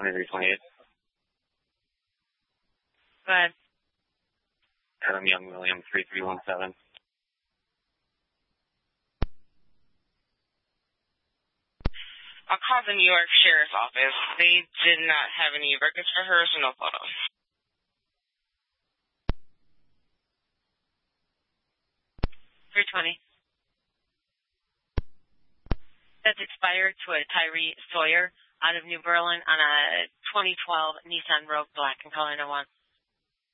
2328. Go ahead. Adam Young William 3317. I'll call the New York Sheriff's Office. They did not have any records for her, so no photos. $320. That's expired to a Tyree Sawyer out of New Berlin on a 2012 Nissan Rogue Black in color No. 1.